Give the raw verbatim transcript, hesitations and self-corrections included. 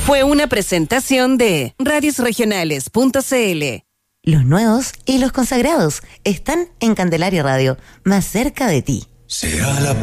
Fue una presentación de radios regionales punto c l. Los nuevos y los consagrados están en Candelaria Radio, más cerca de ti. Será la